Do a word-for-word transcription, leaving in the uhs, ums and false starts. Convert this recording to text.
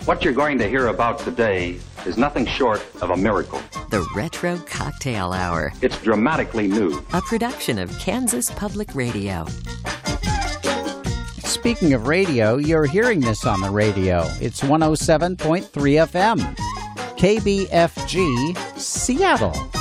What you're going to hear about today is nothing short of a miracle. The Retro Cocktail Hour. It's dramatically new. A production of Kansas Public Radio. Speaking of radio, you're hearing this on the radio. It's one oh seven point three F M. K B F G, Seattle.